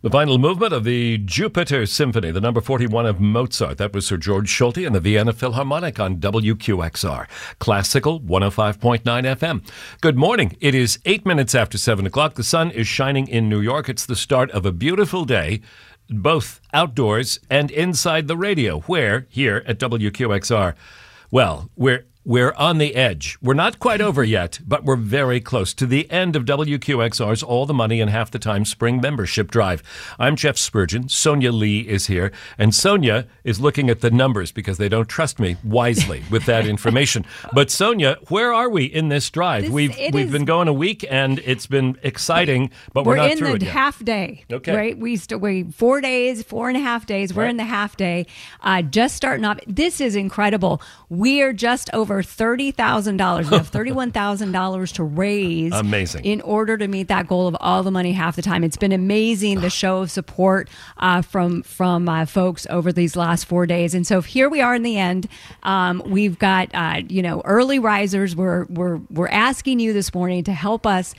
The final movement of the Jupiter Symphony, the number 41 of Mozart. That was Sir George Schulte and the Vienna Philharmonic on WQXR. Classical 105.9 FM. Good morning. It is 8 minutes after 7 o'clock. The sun is shining in New York. It's the start of a beautiful day, both outdoors and inside the radio, where, here at WQXR, well, we're on the edge. We're not quite over yet, but we're very close to the end of WQXR's All the Money in Half the Time Spring Membership Drive. I'm Jeff Spurgeon. Sonia Lee is here. And Sonia is looking at the numbers because they don't trust me wisely with that information. But Sonia, where are we in this drive? We've been going a week and it's been exciting, but we're not through it yet. We're in the half day. Okay. Right? We 4 days, 4.5 days. We're in the half day. Just starting off. This is incredible. We are just over $30,000. We have $31,000 to raise. Amazing. In order to meet that goal of all the money half the time. It's been amazing, the show of support from folks over these last 4 days. And so here we are in the end. We've got early risers. We're asking you this morning to help us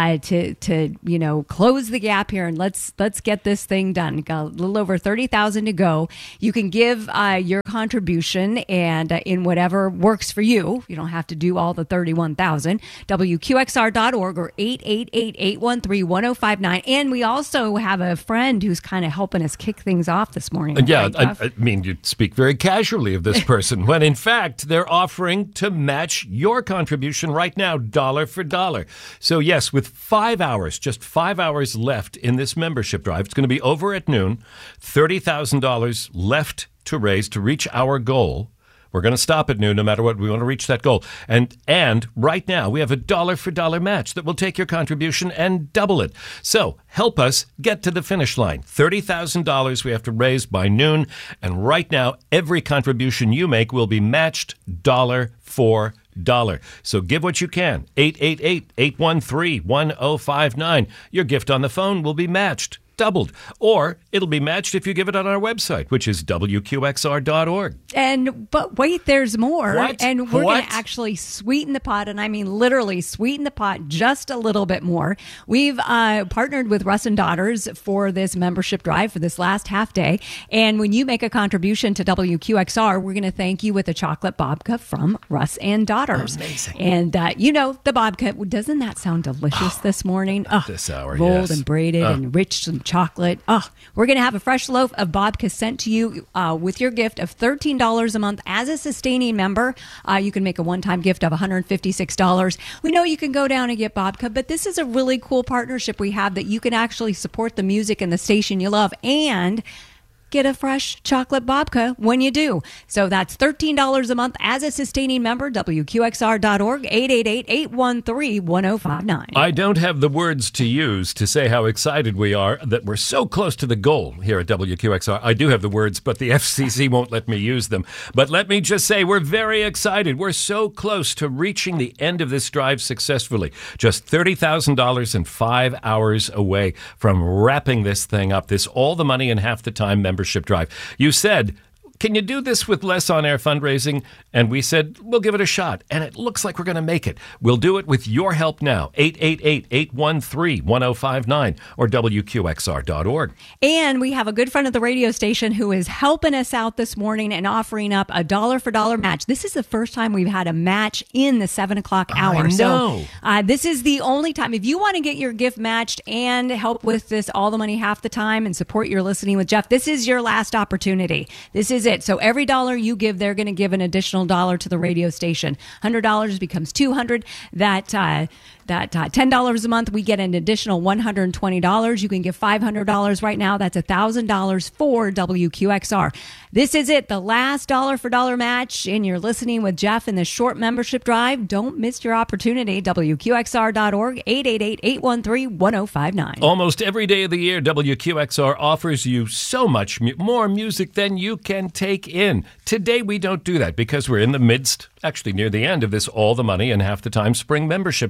to close the gap here, and let's get this thing done. Got a little over $30,000 to go. You can give your contribution and in whatever works for you. You don't have to do all the 31,000. WQXR.org or 888-813-1059. And we also have a friend who's kind of helping us kick things off this morning. Yeah, right, I mean, you speak very casually of this person when in fact they're offering to match your contribution right now, dollar for dollar. So yes, with 5 hours, just 5 hours left in this membership drive, it's going to be over at noon, $30,000 left to raise to reach our goal. We're going to stop at noon no matter what. We want to reach that goal. And right now, we have a dollar for dollar match that will take your contribution and double it. So help us get to the finish line. $30,000 we have to raise by noon. And right now, every contribution you make will be matched dollar for dollar. So give what you can. 888-813-1059. Your gift on the phone will be matched, doubled, or it'll be matched if you give it on our website, which is WQXR.org. But wait, there's more. What? And we're going to actually sweeten the pot, and I mean literally sweeten the pot just a little bit more. We've partnered with Russ and Daughters for this membership drive for this last half day. And when you make a contribution to WQXR, we're going to thank you with a chocolate babka from Russ and Daughters. Amazing. And the babka, doesn't that sound delicious this morning? This hour, rolled yes. and braided and rich and chocolate. We're going to have a fresh loaf of babka sent to you with your gift of $13 a month as a sustaining member. You can make a one-time gift of $156. We know you can go down and get babka, but this is a really cool partnership we have that you can actually support the music and the station you love and get a fresh chocolate babka when you do. So that's $13 a month as a sustaining member. WQXR.org, 888-813-1059. I don't have the words to use to say how excited we are that we're so close to the goal here at WQXR. I do have the words, but the FCC won't let me use them. But let me just say we're very excited. We're so close to reaching the end of this drive successfully. Just $30,000 and 5 hours away from wrapping this thing up. This All the Money in Half the Time membership drive. You said, can you do this with less on-air fundraising? And we said, we'll give it a shot. And it looks like we're going to make it. We'll do it with your help now. 888-813-1059 or WQXR.org. And we have a good friend of the radio station who is helping us out this morning and offering up a dollar for dollar match. This is the first time we've had a match in the 7 o'clock hour. I know. So this is the only time. If you want to get your gift matched and help with this All the Money Half the Time and support your Listening with Jeff, this is your last opportunity. This is it. So every dollar you give, they're going to give an additional dollar to the radio station. $100 becomes $200. That $10 a month, we get an additional $120. You can give $500 right now. That's $1,000 for WQXR. This is it, the last dollar for dollar match, and you're listening with Jeff in this short membership drive. Don't miss your opportunity. WQXR.org, 888-813-1059. Almost every day of the year, WQXR offers you so much more music than you can take in. Today, we don't do that because we're in the midst, actually near the end of this All the Money in Half the Time Spring membership drive.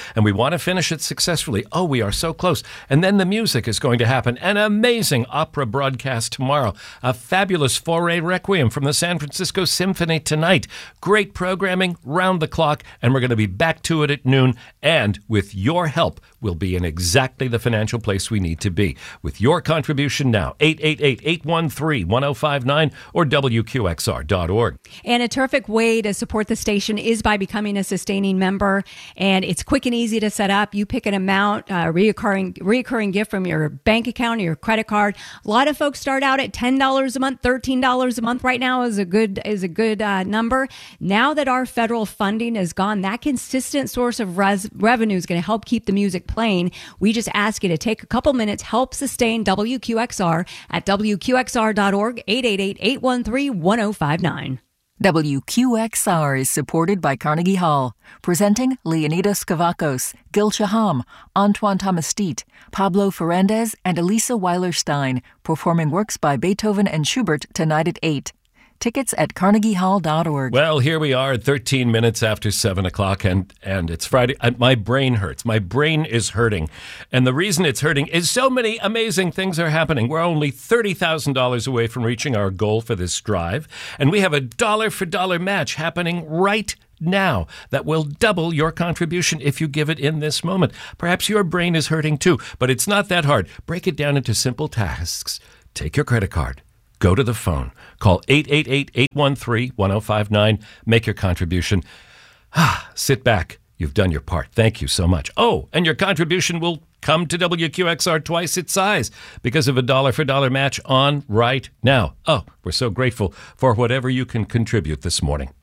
and we want to finish it successfully. Oh, we are so close. And then the music is going to happen. An amazing opera broadcast tomorrow. A fabulous Fauré Requiem from the San Francisco Symphony tonight. Great programming round the clock, and we're going to be back to it at noon. And with your help, we'll be in exactly the financial place we need to be. With your contribution now, 888-813-1059 or WQXR.org. And a terrific way to support the station is by becoming a sustaining member. And it's quick and easy to set up. You pick an amount, reoccurring gift from your bank account or your credit card. A lot of folks start out at $10 a month, $13 a month right now is a good number. Now that our federal funding is gone, that consistent source of revenue is going to help keep the music playing. We just ask you to take a couple minutes, help sustain WQXR at WQXR.org, 888-813-1059. WQXR is supported by Carnegie Hall, presenting Leonidas Kavakos, Gil Shaham, Antoine Thomas-Steet, Pablo Ferrandez, and Elisa Weiler-Stein, performing works by Beethoven and Schubert tonight at 8. Tickets at carnegiehall.org. Well, here we are at 13 minutes after 7 o'clock, and it's Friday. My brain hurts. My brain is hurting. And the reason it's hurting is so many amazing things are happening. We're only $30,000 away from reaching our goal for this drive, and we have a dollar-for-dollar match happening right now that will double your contribution if you give it in this moment. Perhaps your brain is hurting too, but it's not that hard. Break it down into simple tasks. Take your credit card. Go to the phone. Call 888-813-1059. Make your contribution. Sit back. You've done your part. Thank you so much. Oh, and your contribution will come to WQXR twice its size because of a dollar-for-dollar match on right now. Oh, we're so grateful for whatever you can contribute this morning.